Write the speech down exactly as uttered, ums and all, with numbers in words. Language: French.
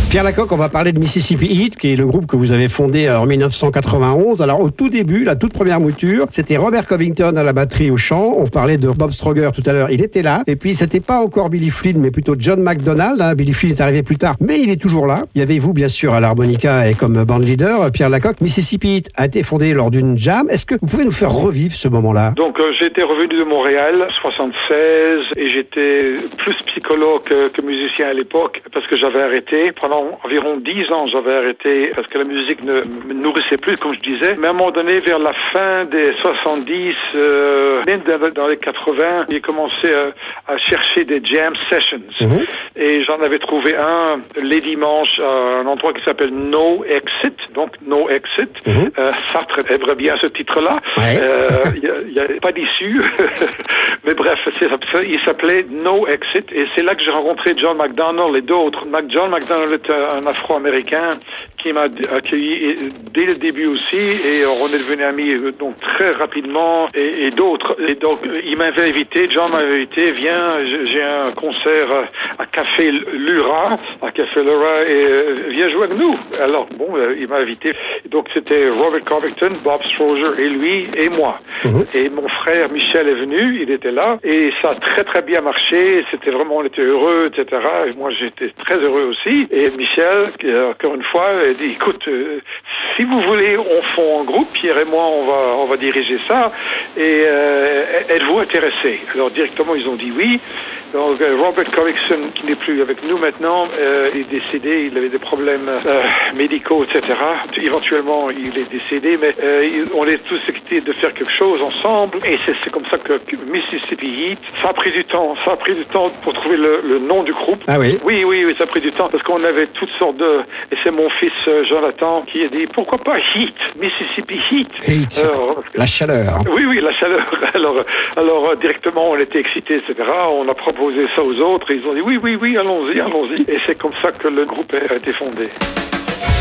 Pierre Lacocque, on va parler de Mississippi Heat, qui est le groupe que vous avez fondé en dix-neuf cent quatre-vingt-onze. Alors, au tout début, la toute première mouture, c'était Robert Covington à la batterie, au chant. On parlait de Bob Stroger tout à l'heure, il était là. Et puis, c'était pas encore Billy Flynn, mais plutôt John McDonald. Hein. Billy Flynn est arrivé plus tard, mais il est toujours là. Il y avait vous, bien sûr, à l'harmonica et comme band leader, Pierre Lacocque. Mississippi Heat a été fondé lors d'une jam. Est-ce que vous pouvez nous faire revivre ce moment-là? Donc, euh, j'étais revenu de Montréal, soixante-seize, et j'étais plus psychologue que, que musicien à l'époque, parce que j'avais arrêté. Pendant environ dix ans, j'avais arrêté, parce que la musique ne me nourrissait plus, comme je disais. Mais à un moment donné, vers la fin des soixante-dix, euh, même dans les quatre-vingts, j'ai commencé à, à chercher des jam sessions. Mm-hmm. Et j'en avais trouvé un les dimanches à un endroit qui s'appelle No Exit, donc No Exit. Mm-hmm. Euh, ça très bien ce titre-là. Il ouais. n'y euh, a, a pas d'issue. Mais bref, il s'appelait No Exit. Et c'est là que j'ai rencontré John McDonald et d'autres. John McDonald est un Afro-Américain qui m'a accueilli dès le début aussi. Et on est devenus amis donc très rapidement. Et, et d'autres. Et donc, il m'avait invité, John m'avait invité, viens, j'ai un concert à Café Lura, à Café Lura, et viens jouer avec nous. Alors, bon, il m'a invité. Donc, c'était Robert Covington, Bob Stroger et lui et moi. Mm-hmm. Et mon frère Michel est venu, il était là, et ça a très très bien marché, c'était vraiment, on était heureux, et cetera. Et moi, j'étais très heureux aussi. Et Michel, encore une fois, a dit, écoute, euh, si vous voulez, on fond un groupe, Pierre et moi, on va, on va diriger ça, et euh, êtes-vous intéressés? Alors, directement, ils ont dit oui. Donc, Robert Covington, qui n'est plus avec nous maintenant, euh, est décédé, il avait des problèmes euh, médicaux, et cetera. Éventuellement, il est décédé, mais euh, on est tous excités de faire quelque chose ensemble, et c'est, c'est comme ça que Mississippi Heat, ça a pris du temps, ça a pris du temps pour trouver le, le nom du groupe. Ah oui? Oui, oui, oui, ça a pris du temps, parce qu'on avait toutes sortes de... Et c'est mon fils euh, Jonathan qui a dit, pourquoi pas Heat, Mississippi Heat? Heat, alors, la chaleur. Oui, oui, la chaleur. Alors, alors directement, on était excités, et cetera. On a proposé ça aux autres, et ils ont dit, oui, oui, oui, allons-y, allons-y. Et c'est comme ça que le groupe a été fondé.